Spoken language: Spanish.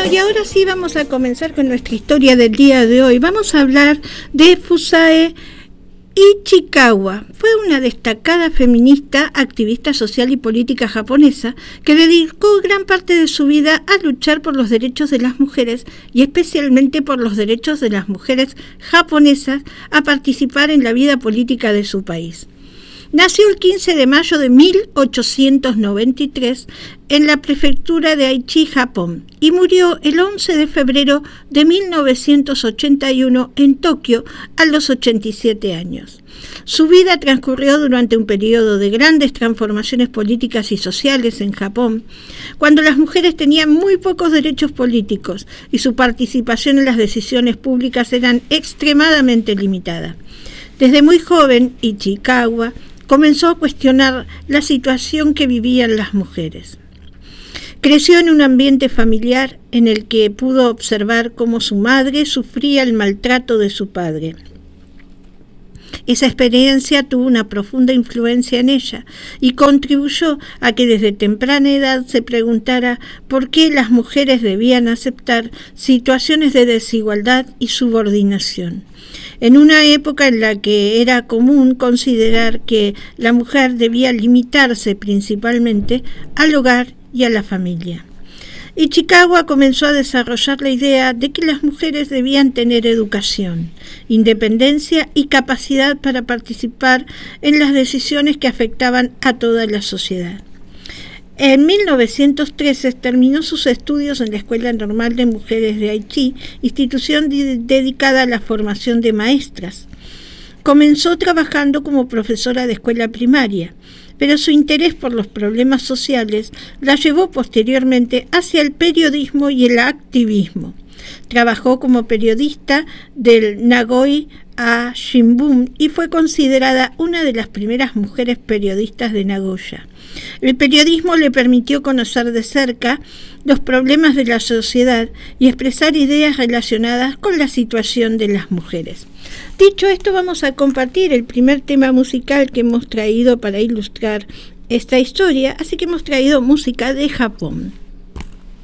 Bueno, y ahora sí vamos a comenzar con nuestra historia del día de hoy. Vamos a hablar de Fusae Ichikawa. Fue una destacada feminista, activista social y política japonesa que dedicó gran parte de su vida a luchar por los derechos de las mujeres y especialmente por los derechos de las mujeres japonesas a participar en la vida política de su país. Nació el 15 de mayo de 1893 en la prefectura de Aichi, Japón, y murió el 11 de febrero de 1981 en Tokio a los 87 años. Su vida transcurrió durante un periodo de grandes transformaciones políticas y sociales en Japón, cuando las mujeres tenían muy pocos derechos políticos y su participación en las decisiones públicas eran extremadamente limitada. Desde muy joven, Ichikawa comenzó a cuestionar la situación que vivían las mujeres. Creció en un ambiente familiar en el que pudo observar cómo su madre sufría el maltrato de su padre. Esa experiencia tuvo una profunda influencia en ella y contribuyó a que desde temprana edad se preguntara por qué las mujeres debían aceptar situaciones de desigualdad y subordinación. En una época en la que era común considerar que la mujer debía limitarse principalmente al hogar y a la familia. Ichikawa comenzó a desarrollar la idea de que las mujeres debían tener educación, independencia y capacidad para participar en las decisiones que afectaban a toda la sociedad. En 1913 terminó sus estudios en la Escuela Normal de Mujeres de Aichi, institución dedicada a la formación de maestras. Comenzó trabajando como profesora de escuela primaria, pero su interés por los problemas sociales la llevó posteriormente hacia el periodismo y el activismo. Trabajó como periodista del Nagoi A Shimbun y fue considerada una de las primeras mujeres periodistas de Nagoya. El periodismo le permitió conocer de cerca los problemas de la sociedad y expresar ideas relacionadas con la situación de las mujeres. Dicho esto, vamos a compartir el primer tema musical que hemos traído para ilustrar esta historia, así que hemos traído música de Japón.